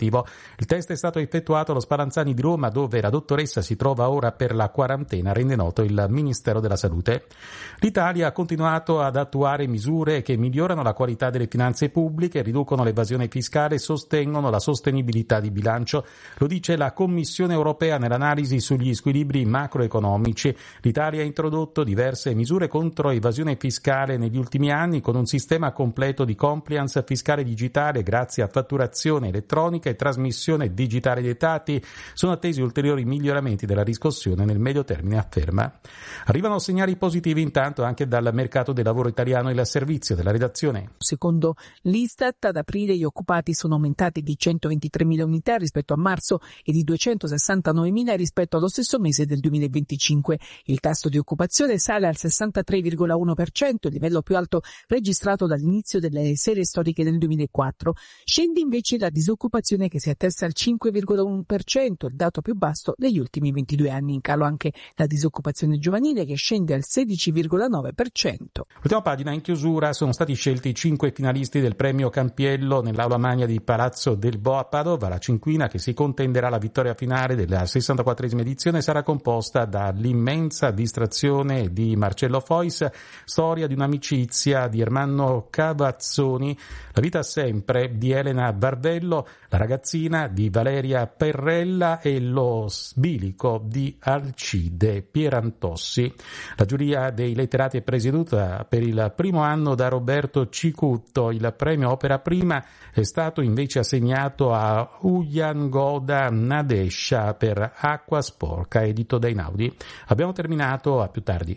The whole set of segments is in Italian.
positivo. Il test è stato effettuato allo Spallanzani di Roma, dove la dottoressa si trova ora per la quarantena, rende noto il Ministero della Salute. L'Italia ha continuato ad attuare misure che migliorano la qualità delle finanze pubbliche, riducono l'evasione fiscale e sostengono la sostenibilità di bilancio. Lo dice la Commissione europea nell'analisi sugli squilibri macroeconomici. L'Italia ha introdotto diverse misure contro evasione fiscale negli ultimi anni, con un sistema completo di compliance fiscale digitale grazie a fatturazione elettronica e trasmissione digitale dei dati. Sono attesi ulteriori miglioramenti della riscossione nel medio termine, afferma. Arrivano segnali positivi intanto anche dal mercato del lavoro italiano. Il servizio della redazione. Secondo l'Istat, ad aprile gli occupati sono aumentati di 123.000 unità rispetto a marzo e di 269.000 rispetto allo stesso mese del 2025. Il tasso di occupazione sale al 63,1%, il livello più alto registrato dall'inizio delle serie storiche del 2004. Scende invece la disoccupazione, che si attesta al 5,1%, il dato più basso degli ultimi 22 anni. In calo anche la disoccupazione giovanile, che scende al 16,9%. Ultima pagina. In chiusura sono stati scelti i 5 finalisti del premio Campiello nell'aula magna di Palazzo del Bo a Padova. La cinquina, che si contenderà la vittoria finale della 64esima edizione, sarà composta dall'immensa distrazione di Marcello Fois, storia di un'amicizia di Ermanno Cavazzoni, La vita sempre di Elena Bardello, La ragazzina di Valeria Perrella e Lo sbilico di Alcide Pierantossi. La giuria dei letterati è presieduta per il primo anno da Roberto Cicutto. Il premio Opera Prima è stato invece assegnato a Uyangoda Nadesha per Acqua sporca, edito da Einaudi. Abbiamo terminato, a più tardi.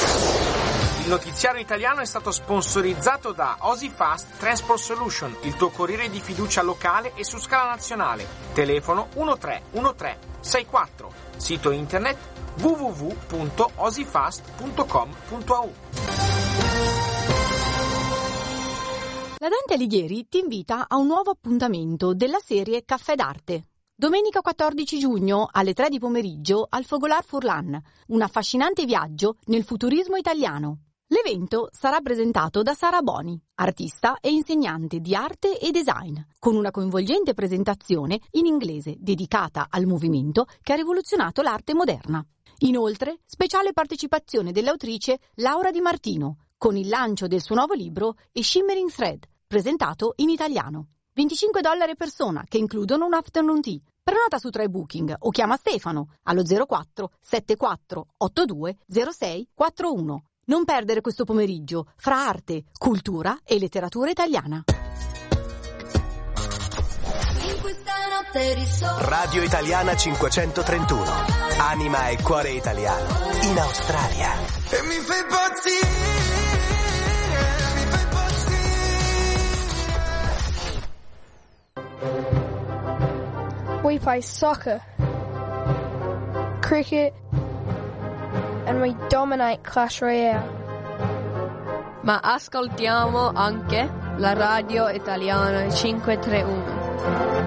Il notiziario italiano è stato sponsorizzato da Osifast Transport Solution, il tuo corriere di fiducia locale e su scala nazionale. Telefono 131364. Sito internet www.osifast.com.au. La Dante Alighieri ti invita a un nuovo appuntamento della serie Caffè d'Arte. Domenica 14 giugno alle 3 di pomeriggio al Fogolar Furlan, un affascinante viaggio nel futurismo italiano. L'evento sarà presentato da Sara Boni, artista e insegnante di arte e design, con una coinvolgente presentazione in inglese dedicata al movimento che ha rivoluzionato l'arte moderna. Inoltre, speciale partecipazione dell'autrice Laura Di Martino, con il lancio del suo nuovo libro A Shimmering Thread, presentato in italiano. $25 a persona, che includono un afternoon tea. Prenota su TryBooking o chiama Stefano allo 04 74 82 06 41. Non perdere questo pomeriggio fra arte, cultura e letteratura italiana. Radio Italiana 531. Anima e cuore italiano. In Australia. E mi fai impazzire. We play soccer, cricket, and we dominate Clash Royale. Ma ascoltiamo anche la Radio Italiana 531.